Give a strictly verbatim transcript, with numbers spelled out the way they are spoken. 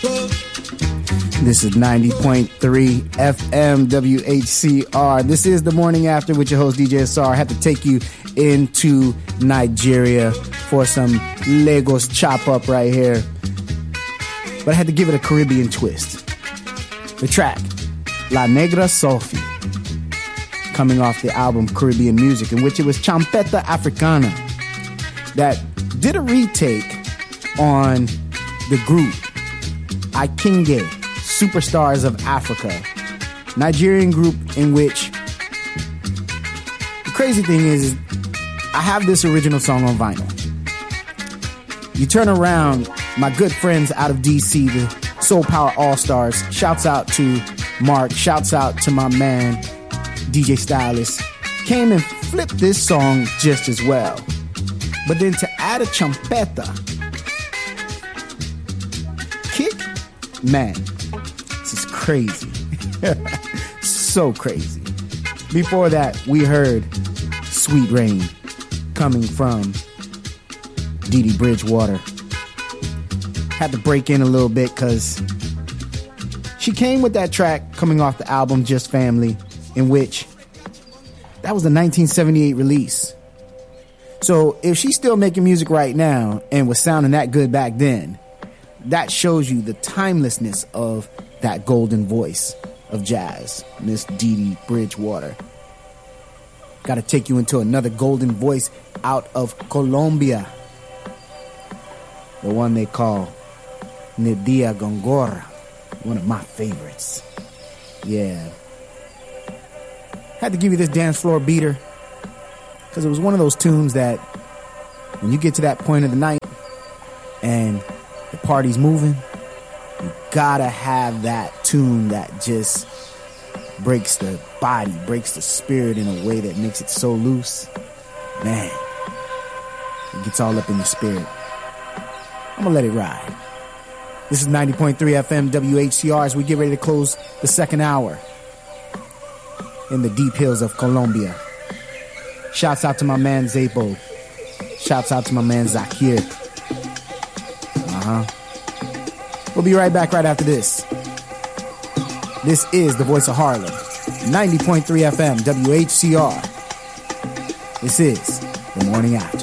This is ninety point three F M W H C R. This is the Morning After with your host, D J S R. I had to take you into Nigeria for some Lagos chop up right here. But I had to give it a Caribbean twist. The track, La Negra Sophie, coming off the album Caribbean Music, in which it was Champeta Africana that did a retake on the group Ikinge, Superstars of Africa, Nigerian group in which the crazy thing is I have this original song on vinyl. You turn around, my good friends out of D C, the Soul Power All-Stars, shouts out to Mark, shouts out to my man D J Stylist, came and flipped this song just as well. But then to add a champeta kick, man, this is crazy. So crazy. Before that, we heard Sweet Rain coming from Dee Dee Bridgewater. Had to break in a little bit because she came with that track coming off the album Just Family, in which that was the nineteen seventy-eight release. So if she's still making music right now and was sounding that good back then, that shows you the timelessness of that golden voice of jazz, Miss Dee Dee Bridgewater. Got to take you into another golden voice out of Colombia. The one they call Nidia Gongora. One of my favorites. Yeah. Had to give you this dance floor beater because it was one of those tunes that when you get to that point of the night and the party's moving, you gotta have that tune that just breaks the body, breaks the spirit in a way that makes it so loose. Man, it gets all up in your spirit. I'm gonna let it ride. This is ninety point three F M W H C R as we get ready to close the second hour in the deep hills of Colombia. Shouts out to my man Zapo. Shouts out to my man Zakir. Uh-huh. We'll be right back right after this. This is the Voice of Harlem, ninety point three F M W H C R. This is The Morning After.